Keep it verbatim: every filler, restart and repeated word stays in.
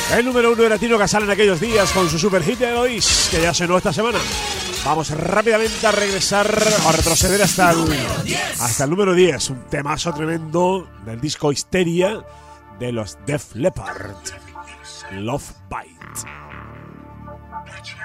El número uno era Tino Casal en aquellos días con su super hit de Eloís, que ya sonó esta semana. Vamos rápidamente a regresar, a retroceder hasta el, hasta el número diez. Un temazo tremendo del disco Histeria de los Def Leppard. Love Bite.